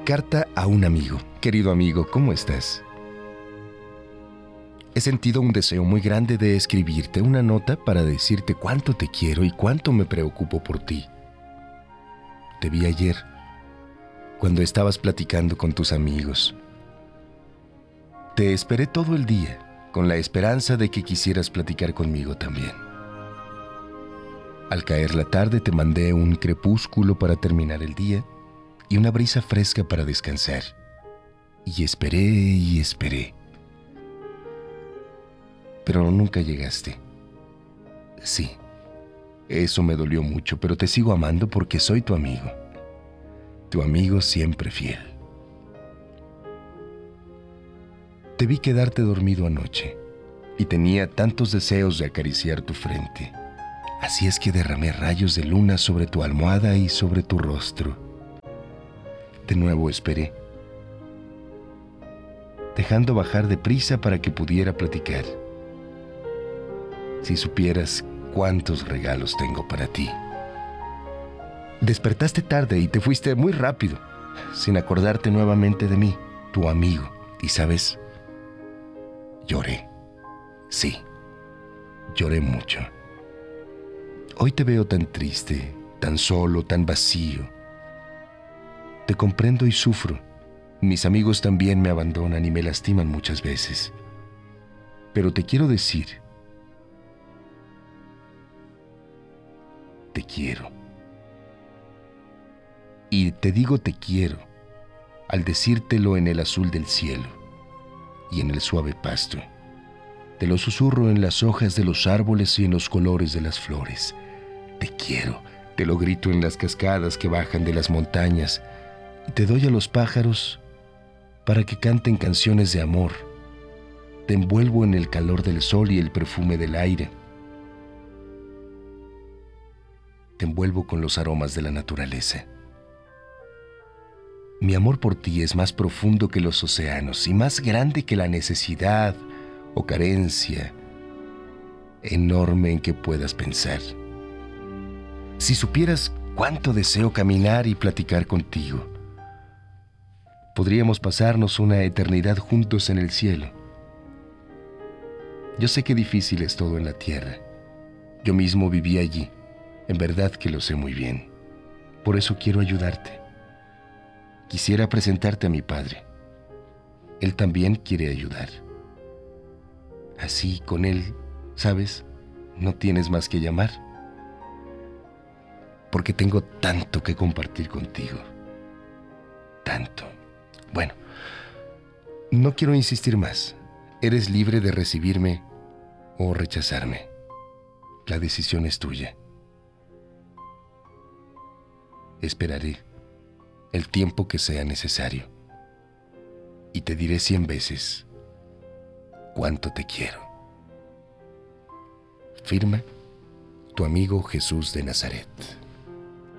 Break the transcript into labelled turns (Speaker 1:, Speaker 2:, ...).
Speaker 1: Carta a un amigo. Querido amigo, ¿cómo estás? He sentido un deseo muy grande de escribirte una nota para decirte cuánto te quiero y cuánto me preocupo por ti. Te vi ayer, cuando estabas platicando con tus amigos. Te esperé todo el día, con la esperanza de que quisieras platicar conmigo también. Al caer la tarde te mandé un crepúsculo para terminar el día y una brisa fresca para descansar. Y esperé. Pero nunca llegaste. Sí, eso me dolió mucho, pero te sigo amando porque soy tu amigo. Tu amigo siempre fiel. Te vi quedarte dormido anoche y tenía tantos deseos de acariciar tu frente. Así es que derramé rayos de luna sobre tu almohada y sobre tu rostro. De nuevo esperé, dejando bajar deprisa para que pudiera platicar. Si supieras cuántos regalos tengo para ti. Despertaste tarde y te fuiste muy rápido, sin acordarte nuevamente de mí, tu amigo. Y sabes, lloré. Sí, lloré mucho. Hoy te veo tan triste, tan solo, tan vacío. Te comprendo y sufro. Mis amigos también me abandonan y me lastiman muchas veces. Pero te quiero decir, te quiero. Y te digo te quiero al decírtelo en el azul del cielo y en el suave pasto. Te lo susurro en las hojas de los árboles y en los colores de las flores. Te quiero, te lo grito en las cascadas que bajan de las montañas y te doy a los pájaros para que canten canciones de amor. Te envuelvo en el calor del sol y el perfume del aire. Te envuelvo con los aromas de la naturaleza. Mi amor por ti es más profundo que los océanos y más grande que la necesidad o carencia enorme en que puedas pensar. Si supieras cuánto deseo caminar y platicar contigo, podríamos pasarnos una eternidad juntos en el cielo. Yo sé que difícil es todo en la tierra. Yo mismo viví allí. En verdad que lo sé muy bien. Por eso quiero ayudarte. Quisiera presentarte a mi padre. Él también quiere ayudar. Así, con él, ¿sabes? No tienes más que llamar. Porque tengo tanto que compartir contigo. Tanto. Bueno, no quiero insistir más. Eres libre de recibirme o rechazarme. La decisión es tuya. Esperaré el tiempo que sea necesario y te diré 100 veces cuánto te quiero. Firma, tu amigo Jesús de Nazaret.